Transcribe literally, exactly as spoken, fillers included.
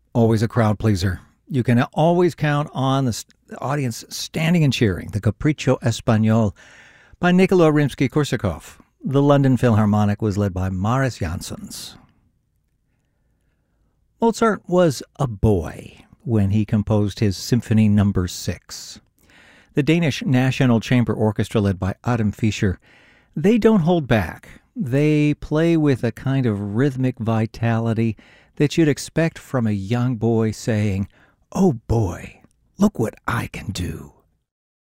Always a crowd pleaser. You can always count on the audience standing and cheering. The Capriccio Espagnol by Nikolai Rimsky-Korsakov. The London Philharmonic was led by Mariss Jansons. Mozart was a boy when he composed his Symphony Number Six. The Danish National Chamber Orchestra, led by Adam Fischer, they don't hold back. They play with a kind of rhythmic vitality that you'd expect from a young boy saying, "Oh boy, look what I can do."